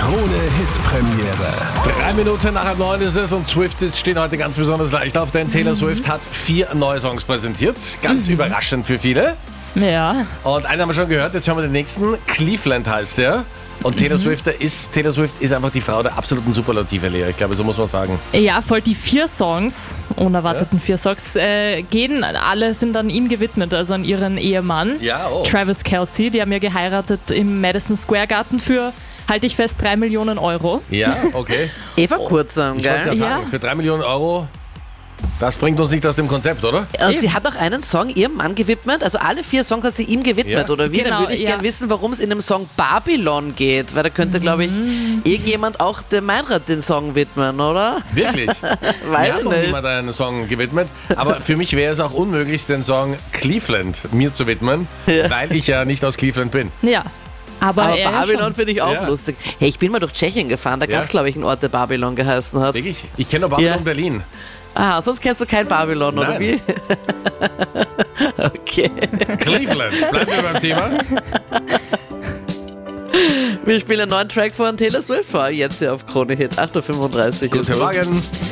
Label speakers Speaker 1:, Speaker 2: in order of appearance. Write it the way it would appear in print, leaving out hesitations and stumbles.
Speaker 1: Krone-Hit-Premiere.
Speaker 2: 3 Minuten nach 9 ist es und Swift stehen heute ganz besonders leicht auf, denn Taylor Swift hat 4 neue Songs präsentiert. Ganz überraschend für viele.
Speaker 3: Ja.
Speaker 2: Und einen haben wir schon gehört, jetzt hören wir den nächsten. Cleveland heißt der. Und Taylor Swift ist einfach die Frau der absoluten Superlative, Lea. Ich glaube, so muss man sagen.
Speaker 3: Ja, voll die 4 Songs, unerwarteten 4 Songs, alle sind an ihm gewidmet, also an ihren Ehemann, Travis Kelce. Die haben ja geheiratet im Madison Square Garden für, halte ich fest, 3 Millionen Euro.
Speaker 2: Ja, okay.
Speaker 4: Eva Kurzam,
Speaker 2: Ich wollte
Speaker 4: gell?
Speaker 2: gerade sagen, für 3 Millionen Euro, das bringt uns nicht aus dem Konzept, oder?
Speaker 4: Und sie hat auch einen Song ihrem Mann gewidmet, also alle 4 Songs hat sie ihm gewidmet,
Speaker 2: Ja.
Speaker 4: oder wie?
Speaker 3: Genau,
Speaker 4: Dann würde ich
Speaker 3: ja.
Speaker 4: gern wissen, warum es in dem Song Babylon geht, weil da könnte, glaube ich, irgendjemand auch dem Meinrad den Song widmen, oder?
Speaker 2: Wirklich? Mir
Speaker 4: Weiß
Speaker 2: hat
Speaker 4: ich
Speaker 2: noch
Speaker 4: nicht.
Speaker 2: niemand einen Song gewidmet. Aber für mich wäre es auch unmöglich, den Song Cleveland mir zu widmen, weil ich ja nicht aus Cleveland bin.
Speaker 3: Ja. Aber
Speaker 4: Aber
Speaker 3: er
Speaker 4: Babylon
Speaker 3: schon.
Speaker 4: finde ich auch
Speaker 2: Ja.
Speaker 4: lustig. Hey, ich bin mal durch Tschechien gefahren, da gab es,
Speaker 2: Ja.
Speaker 4: glaube ich, einen Ort, der Babylon geheißen hat.
Speaker 2: Wirklich? Ich kenne nur Babylon
Speaker 4: Ja.
Speaker 2: Berlin.
Speaker 4: Ah, sonst kennst du kein Babylon, oder
Speaker 2: Nein.
Speaker 4: wie? Okay.
Speaker 2: Cleveland. Bleiben wir beim Thema.
Speaker 4: Wir spielen einen neuen Track von Taylor Swift vor, jetzt hier auf Krone Hit 8.35 Uhr.
Speaker 2: Guten Morgen.